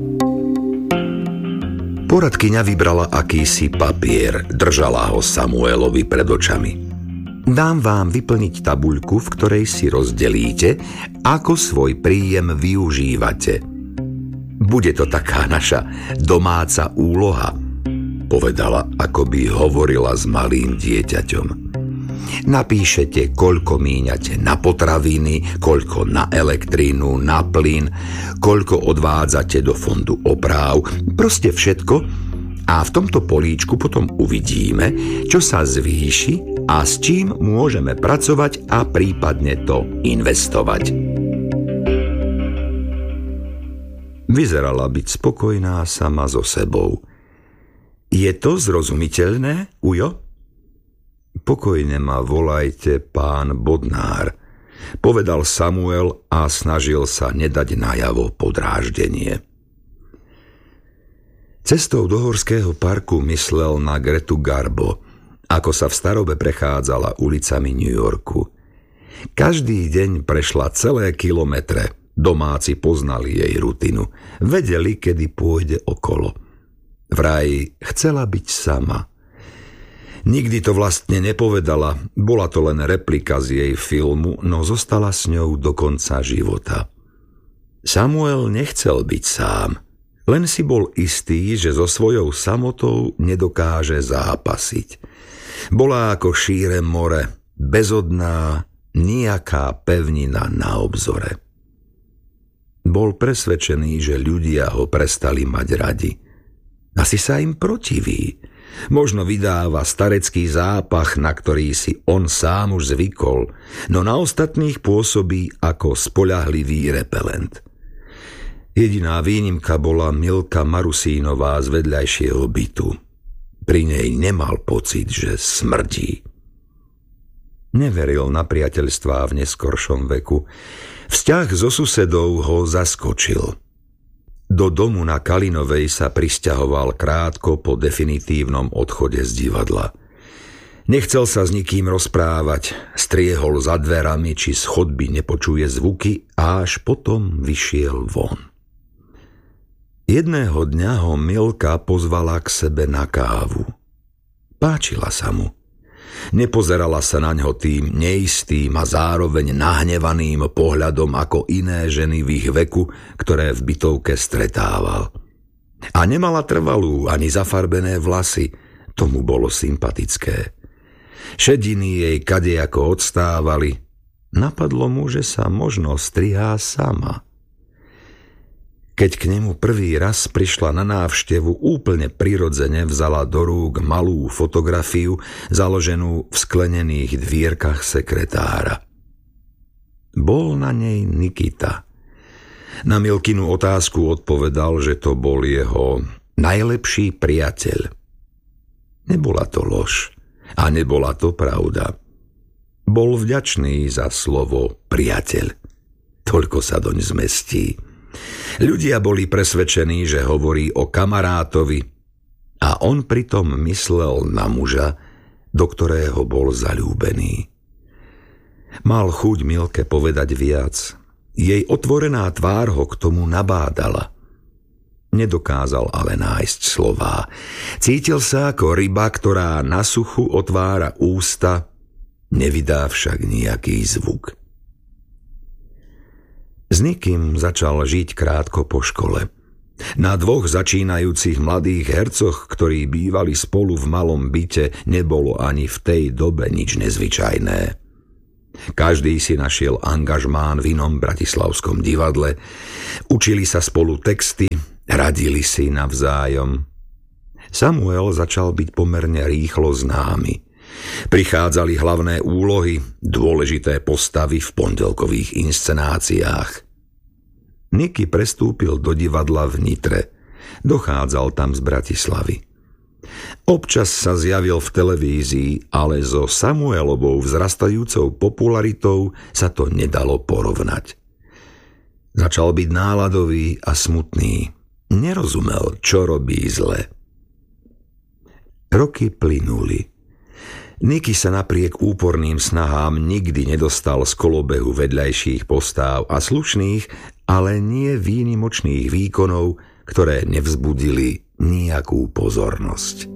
Poradkyňa vybrala akýsi papier, držala ho Samuelovi pred očami. Dám vám vyplniť tabuľku, v ktorej si rozdelíte, ako svoj príjem využívate. Bude to taká naša domáca úloha, povedala, ako by hovorila s malým dieťaťom. Napíšete, koľko míňate na potraviny, koľko na elektrínu, na plyn, koľko odvádzate do fondu opráv, proste všetko. A v tomto políčku potom uvidíme, čo sa zvýši a s čím môžeme pracovať a prípadne to investovať. Vyzerala byť spokojná sama so sebou. Je to zrozumiteľné, Ujo? Pokojne ma volajte, pán Bodnár, povedal Samuel a snažil sa nedať najavo podráždenie. Cestou do horského parku myslel na Gretu Garbo, ako sa v starobe prechádzala ulicami New Yorku. Každý deň prešla celé kilometre, domáci poznali jej rutinu, vedeli, kedy pôjde okolo. Vraj chcela byť sama. Nikdy to vlastne nepovedala, bola to len replika z jej filmu, no zostala s ňou do konca života. Samuel nechcel byť sám, len si bol istý, že so svojou samotou nedokáže zápasiť. Bola ako šíre more, bezodná, nijaká pevnina na obzore. Bol presvedčený, že ľudia ho prestali mať radi. Asi sa im protiví. Možno vydáva starecký zápach, na ktorý si on sám už zvykol, no na ostatných pôsobí ako spoľahlivý repelent. Jediná výnimka bola Milka Marusínová z vedľajšieho bytu. Pri nej nemal pocit, že smrdí. Neveril na priateľstvá v neskoršom veku. Vzťah so susedou ho zaskočil. Do domu na Kalinovej sa prisťahoval krátko po definitívnom odchode z divadla. Nechcel sa s nikým rozprávať, striehol za dverami, či z chodby nepočuje zvuky a až potom vyšiel von. Jedného dňa ho Milka pozvala k sebe na kávu. Páčila sa mu. Nepozerala sa na ňo tým neistým a zároveň nahnevaným pohľadom ako iné ženy v ich veku, ktoré v bytovke stretával. A nemala trvalú ani zafarbené vlasy, tomu bolo sympatické. Šediny jej kadejako odstávali, napadlo mu, že sa možno strihá sama. Keď k nemu prvý raz prišla na návštevu, úplne prirodzene vzala do rúk malú fotografiu založenú v sklenených dvierkach sekretára. Bol na nej Nikita. Na Milkinu otázku odpovedal, že to bol jeho najlepší priateľ. Nebola to lož a nebola to pravda. Bol vďačný za slovo priateľ. Toľko sa doň zmestí. Ľudia boli presvedčení, že hovorí o kamarátovi a on pritom myslel na muža, do ktorého bol zaľúbený. Mal chuť Milke povedať viac. Jej otvorená tvár ho k tomu nabádala. Nedokázal ale nájsť slová. Cítil sa ako ryba, ktorá na suchu otvára ústa, nevydá však nejaký zvuk. S nikým začal žiť krátko po škole. Na dvoch začínajúcich mladých hercoch, ktorí bývali spolu v malom byte, nebolo ani v tej dobe nič nezvyčajné. Každý si našiel angažmán v inom bratislavskom divadle, učili sa spolu texty, radili si navzájom. Samuel začal byť pomerne rýchlo známy. Prichádzali hlavné úlohy, dôležité postavy v pondelkových inscenáciách. Niky prestúpil do divadla v Nitre. Dochádzal tam z Bratislavy. Občas sa zjavil v televízii, ale so Samuelovou vzrastajúcou popularitou sa to nedalo porovnať. Začal byť náladový a smutný. Nerozumel, čo robí zle. Roky plynuli. Niky sa napriek úporným snahám nikdy nedostal z kolobehu vedľajších postáv a slušných, ale nie výnimočných výkonov ktoré nevzbudili nejakú pozornosť.